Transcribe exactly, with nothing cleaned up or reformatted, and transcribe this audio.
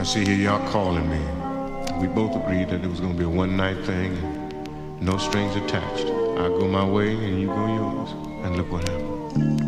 see here y'all calling me. We both agreed that it was gonna be a one-night thing, and no strings attached. I go my way and you go yours. And look what happened.